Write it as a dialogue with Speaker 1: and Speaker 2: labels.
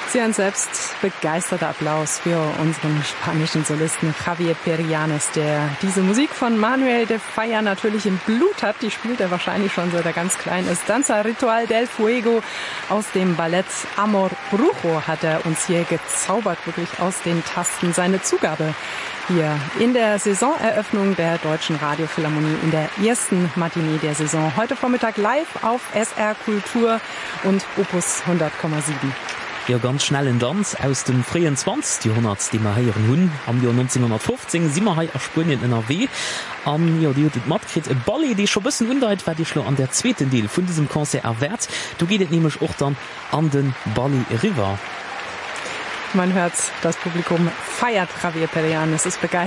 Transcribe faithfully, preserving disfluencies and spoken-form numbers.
Speaker 1: Sie ein selbst begeisterter Applaus für unseren spanischen Solisten Javier Perianes, der diese Musik von Manuel de Falla natürlich im Blut hat. Die spielt er wahrscheinlich schon seit er ganz klein ist. Danza Ritual del Fuego aus dem Ballett Amor Brujo hat er uns hier gezaubert, wirklich aus den Tasten. Seine Zugabe hier in der Saisoneröffnung der Deutschen Radiophilharmonie in der ersten Matinee der Saison. Heute Vormittag live auf S R Kultur und Opus hundert Komma sieben.
Speaker 2: Ja, ganz schnellen Tanz aus dem vierundzwanzigsten Jahrhundert, die wir hier hun am Jahr neunzehnhundertfünfzehn sind wir hier auf Spanien in N R W. Um, ja, die hat Madrid ein Ballet, die schon ein bisschen undeit, weil die schon an der zweiten Teil von diesem Konzert erwähnt. Du geht nämlich auch dann an den Ballet River.
Speaker 1: Man hört, das Publikum feiert Javier Perianes, ist begeistert.